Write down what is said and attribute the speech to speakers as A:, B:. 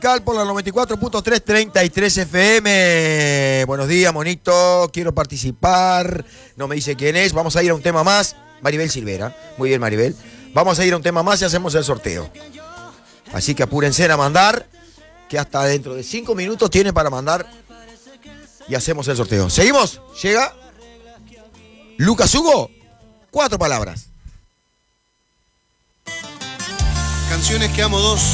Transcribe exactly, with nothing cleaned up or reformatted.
A: musical por la noventa y cuatro punto tres, treinta y tres F M. Buenos días, monito. Quiero participar. No me dice quién es. Vamos a ir a un tema más. Maribel Silvera. Muy bien, Maribel. Vamos a ir a un tema más y hacemos el sorteo. Así que apúrense a mandar, que hasta dentro de cinco minutos tiene para mandar y hacemos el sorteo. ¿Seguimos? Llega Lucas Hugo. Cuatro palabras.
B: Canciones que amo dos.